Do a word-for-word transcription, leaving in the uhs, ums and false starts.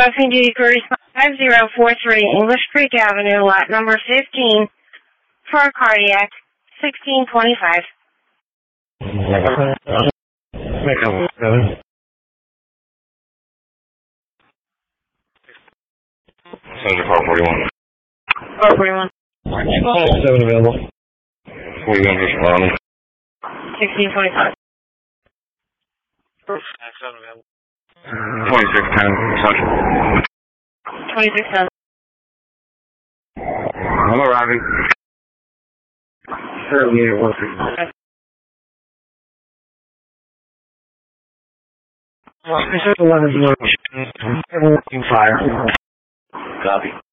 Washington D C Curtis five zero four three English Creek Avenue, lot number fifteen, for a cardiac, sixteen twenty-five. Center car forty-one. four forty-one. seven available. forty-one for Sparrow. sixteen twenty-five. seven available. twenty-six ten. twenty-six ten. Hello, Robbie. thirty-eight one three. eleven zero. Working fire. Copy.